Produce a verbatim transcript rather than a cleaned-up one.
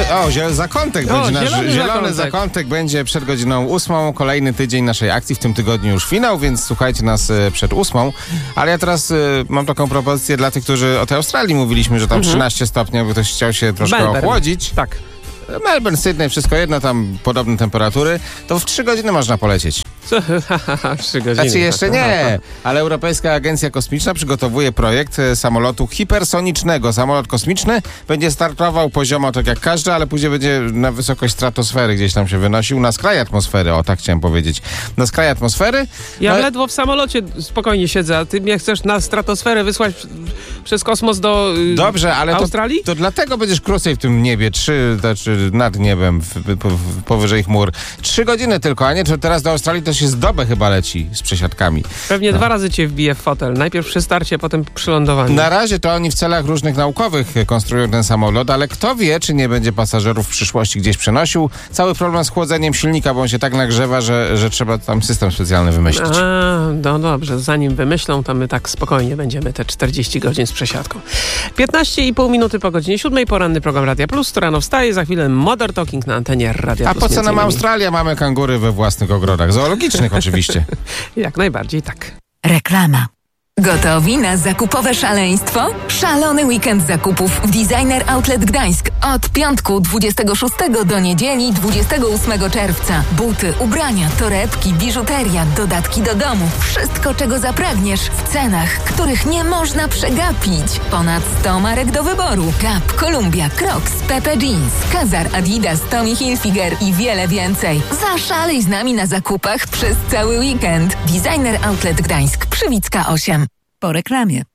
o, zie- zakątek O, będzie nasz, zielony zielony zakątek. zakątek będzie przed godziną ósmą, kolejny tydzień naszej akcji, w tym tygodniu już finał, więc słuchajcie nas e, przed ósmą. Ale ja teraz e, mam taką propozycję dla tych, którzy o tej Australii mówiliśmy, że tam Mhm. trzynaście stopni, jakby ktoś chciał się troszkę Melbourne. ochłodzić. Tak. Melbourne, Sydney, wszystko jedno, tam podobne temperatury, to w trzy godziny można polecieć. Co? Trzy godziny. Znaczy jeszcze nie, ale Europejska Agencja Kosmiczna przygotowuje projekt e, samolotu hipersonicznego. Samolot kosmiczny będzie startował poziomo tak jak każdy, ale później będzie na wysokość stratosfery gdzieś tam się wynosił, na skraj atmosfery, o tak chciałem powiedzieć. Na skraj atmosfery. Ja no, ledwo w samolocie spokojnie siedzę, a ty mnie chcesz na stratosferę wysłać pr- przez kosmos do y, Dobrze, ale to, Australii? to dlatego będziesz krócej w tym niebie, trzy, znaczy nad niebem, w, po, w, powyżej chmur. Trzy godziny tylko, a nie, czy teraz do Australii to się z dobę chyba leci z przesiadkami. Pewnie No. dwa razy cię wbije w fotel. Najpierw przy starcie, potem przy lądowaniu. Na razie to oni w celach różnych naukowych konstruują ten samolot, ale kto wie, czy nie będzie pasażerów w przyszłości gdzieś przenosił. Cały problem z chłodzeniem silnika, bo on się tak nagrzewa, że, że trzeba tam system specjalny wymyślić. A, no dobrze, zanim wymyślą, to my tak spokojnie będziemy te czterdzieści godzin z przesiadką. piętnaście i pół minuty po godzinie siódmej, poranny program Radia Plus, to rano wstaje, za chwilę Modern Talking na antenie Radia A Plus. po co między nam innymi. Australia? Mamy kangury we własnych ogrodach. Zoologicznych oczywiście. Jak najbardziej tak. Reklama. Gotowi na zakupowe szaleństwo? Szalony weekend zakupów w Designer Outlet Gdańsk. Od piątku dwudziestego szóstego do niedzieli dwudziestego ósmego czerwca. Buty, ubrania, torebki, biżuteria, dodatki do domu. Wszystko, czego zapragniesz w cenach, których nie można przegapić. Ponad sto marek do wyboru. Gap, Columbia, Crocs, Pepe Jeans, Kazar, Adidas, Tommy Hilfiger i wiele więcej. Zaszalej z nami na zakupach przez cały weekend. Designer Outlet Gdańsk, Przywicka osiem. Po reklamie.